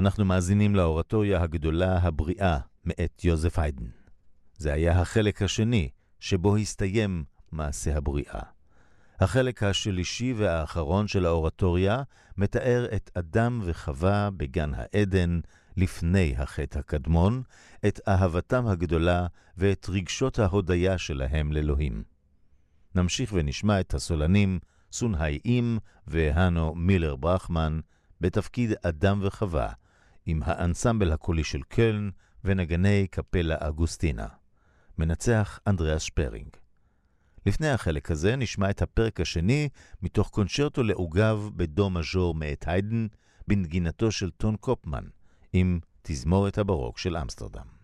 אנחנו מאזינים לאורטוריה הגדולה הבריאה מאת יוזף היידן. זה היה החלק השני שבו הסתיים מעשה הבריאה. החלק השלישי והאחרון של האורטוריה מתאר את אדם וחווה בגן העדן לפני החטא הקדמון, את אהבתם הגדולה ואת רגשות ההודיה שלהם לאלוהים. נמשיך ונשמע את הסולנים סון האי אים והנו מילר ברחמן בתפקיד אדם וחווה, עם האנסמבל הקולי של קלן ונגני קפלה אגוסטינה. מנצח אנדריאס שפרינג. לפני החלק הזה נשמע את הפרק השני מתוך קונצ'רטו לעוגב בדו מז'ור מאת היידן, בנגינתו של טון קופמן, עם תזמורת הברוק של אמסטרדם.